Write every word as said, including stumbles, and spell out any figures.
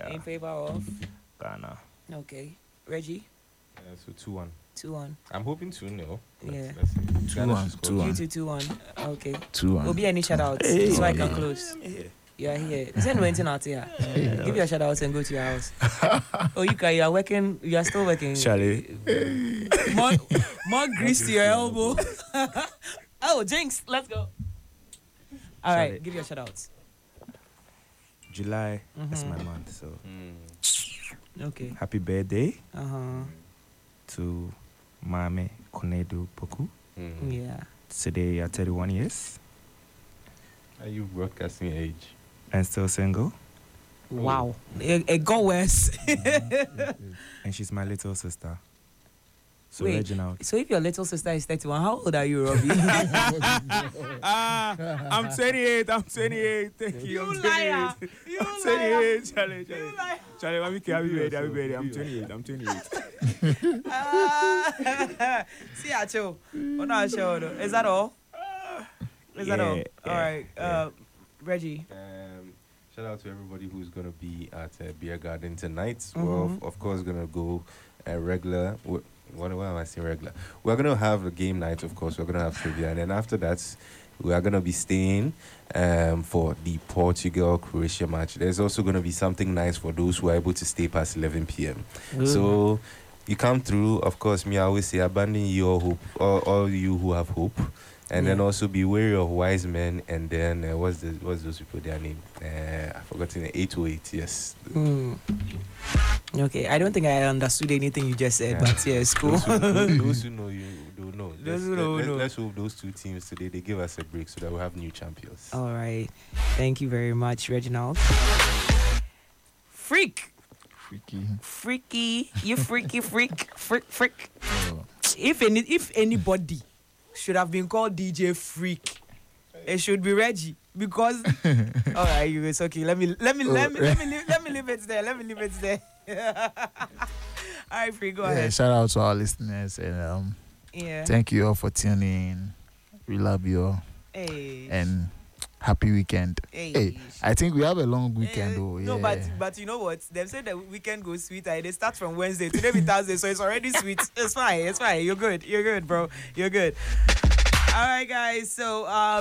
In favor of Ghana. okay, Reggie. Uh, so two one. Two one. I'm hoping two nil. Yeah. Let's see. Two Ghana one, should score. two one. You two two one. Okay. Two one. Will be any shout outs Hey. so I Oh, can yeah. close. Yeah. You are here. Send anything out here. Give your shout outs and go to your house. Oh, you can. You are working. You are still working. Charlie. More, more grease to your elbow. Oh, Jinx, let's go. All right, Charlie. give your shout outs. July is Mhm. my month, so Mm. Okay. happy birthday Uh huh. to Mame Konedu Poku. Mm. Yeah. Today you're thirty-one years Are you broadcasting age? and still single. Wow. It, it go worse. And she's my little sister. So Wait. Reginald. So if your little sister is thirty-one, how old are you, Robbie? Ah, I'm twenty-eight. I'm twenty-eight. Thank you. You I'm liar. twenty-eight. You I'm twenty-eight. Charlie, Charlie. You liar. Charlie, mommy, happy birthday, happy birthday. I'm twenty-eight. I'm twenty-eight. Ah. See, Acho. Oh, no, sure. Is that all? Is that Yeah, all? yeah, All right. yeah. Uh, Reggie. Um, shout out to everybody who's gonna be at uh, Beer Garden tonight. Mhm. Well, of, of course, gonna go uh, regular. Wh- What, what am I saying? Regular. We're gonna have a game night, of course. We're gonna have trivia, and then after that, we are gonna be staying um, for the Portugal Croatia match. There's also gonna be something nice for those who are able to stay past eleven p.m. So you come through. Of course, me I always say, abandon your hope, all, all you who have hope. And then Yeah. also be wary of wise men. And then uh, what's the what's those people their name? Uh, I forgot the eight oh eight. Yes. Hmm. Okay, I don't think I understood anything you just said, Yeah. but yeah, it's cool. Those who, those, those who know you don't know. Those who Let's- don't let, know. Let's hope those two teams today they give us a break so that we'll have new champions. All right. Thank you very much, Reginald. Freak. Freaky. Freaky. You freaky freak. Freak freak. Oh. If any if anybody should have been called D J Freak, it should be Reggie. Because all right, you it's okay. Let me let me let me let me leave, let me leave it there. Let me leave it there. All right, Freak, go Yeah, ahead. shout out to our listeners and um, Yeah. thank you all for tuning in. We love you all Hey. and happy weekend. Hey. Hey, I think we have a long weekend Eh, though. No, yeah. but but you know what? They said the weekend goes sweeter. They start from Wednesday. Today be Thursday, so it's already sweet. It's fine. It's fine. You're good. You're good, bro. You're good. All right, guys. So um.